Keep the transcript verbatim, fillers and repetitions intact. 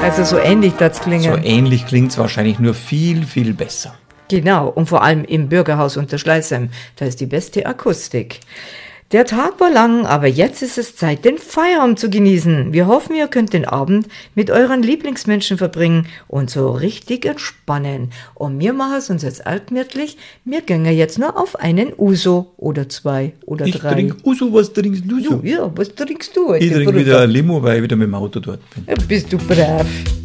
Also so ähnlich das klingen. So ähnlich klingt es wahrscheinlich, nur viel, viel besser. Genau, und vor allem im Bürgerhaus unter Schleißheim, da ist die beste Akustik. Der Tag war lang, aber jetzt ist es Zeit, den Feierabend zu genießen. Wir hoffen, ihr könnt den Abend mit euren Lieblingsmenschen verbringen und so richtig entspannen. Und wir machen es uns jetzt altgemütlich. Wir gehen jetzt nur auf einen Uso oder zwei oder Ich drei. trinke Uso, was trinkst du so? Du, ja, was trinkst du heute? Ich trinke Bruder? wieder ein Limo, weil ich wieder mit dem Auto dort bin. Ja, bist du brav.